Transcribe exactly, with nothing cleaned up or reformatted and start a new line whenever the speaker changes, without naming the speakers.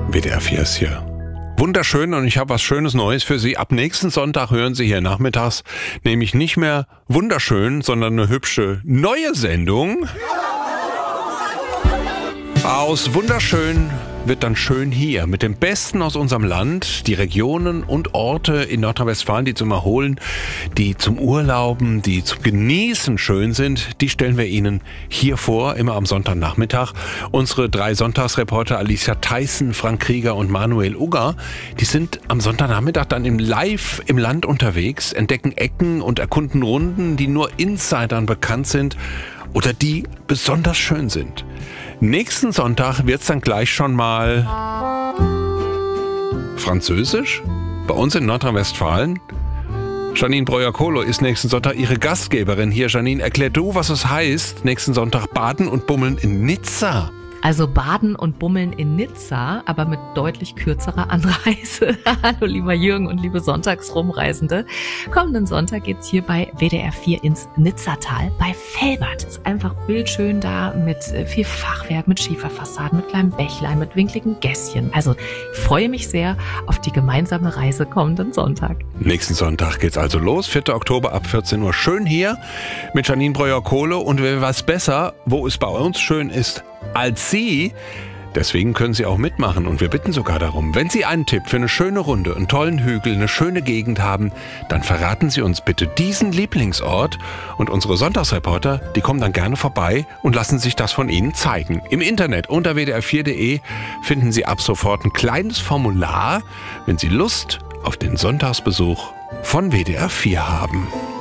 W D R vier ist hier. Wunderschön, und ich habe was Schönes Neues für Sie. Ab nächsten Sonntag hören Sie hier nachmittags nämlich nicht mehr wunderschön, sondern eine hübsche neue Sendung. Aus wunderschön wird dann schön hier, mit dem Besten aus unserem Land, die Regionen und Orte in Nordrhein-Westfalen, die zum Erholen, die zum Urlauben, die zum Genießen schön sind, die stellen wir Ihnen hier vor, immer am Sonntagnachmittag. Unsere drei Sonntagsreporter Alicia Theissen, Frank Krieger und Manuel Ugger, die sind am Sonntagnachmittag dann im Live im Land unterwegs, entdecken Ecken und erkunden Runden, die nur Insidern bekannt sind oder die besonders schön sind. Nächsten Sonntag wird's dann gleich schon mal Französisch bei uns in Nordrhein-Westfalen. Janine Breuer-Kohlo ist nächsten Sonntag Ihre Gastgeberin hier. Janine, erklär du, was es heißt, nächsten Sonntag baden und bummeln in Nizza.
Also baden und bummeln in Nizza, aber mit deutlich kürzerer Anreise. Hallo lieber Jürgen und liebe Sonntagsrumreisende. Kommenden Sonntag geht's hier bei W D R vier ins Nizzatal bei Velbert. Ist einfach bildschön da mit viel Fachwerk, mit Schieferfassaden, mit kleinem Bächlein, mit winkligen Gässchen. Also ich freue mich sehr auf die gemeinsame Reise kommenden Sonntag.
Nächsten Sonntag geht's also los, vierten Oktober ab vierzehn Uhr. Schön hier mit Janine Breuer-Kohlo, und wer weiß besser, wo es bei uns schön ist, als Sie. Deswegen können Sie auch mitmachen, und wir bitten sogar darum, wenn Sie einen Tipp für eine schöne Runde, einen tollen Hügel, eine schöne Gegend haben, dann verraten Sie uns bitte diesen Lieblingsort, und unsere Sonntagsreporter, die kommen dann gerne vorbei und lassen sich das von Ihnen zeigen. Im Internet unter w d r vier punkt d e finden Sie ab sofort ein kleines Formular, wenn Sie Lust auf den Sonntagsbesuch von W D R vier haben.